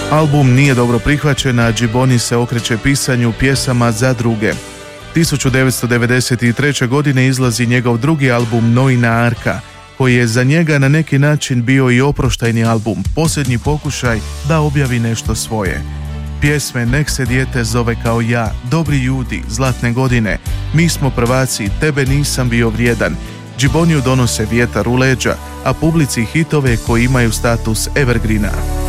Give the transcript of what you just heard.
Album nije dobro prihvaćen, a Džiboni se okreće pisanju pjesama za druge. 1993. godine izlazi njegov drugi album Noina Arka, koji je za njega na neki način bio i oproštajni album, posljednji pokušaj da objavi nešto svoje. Pjesme Nek se dijete zove kao ja, Dobri ljudi, Zlatne godine, Mi smo prvaci, Tebe nisam bio vrijedan, Džiboniju donose vjetar u leđa, a publici hitove koji imaju status evergreena.